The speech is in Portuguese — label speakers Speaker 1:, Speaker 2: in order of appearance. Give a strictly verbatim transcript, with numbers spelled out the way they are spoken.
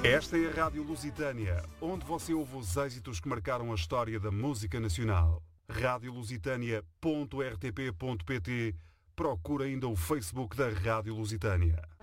Speaker 1: Esta é a Rádio Lusitânia, onde você ouve os êxitos que marcaram a história da música nacional. rádio lusitânia ponto r t p ponto p t. Procura ainda o Facebook da Rádio Lusitânia.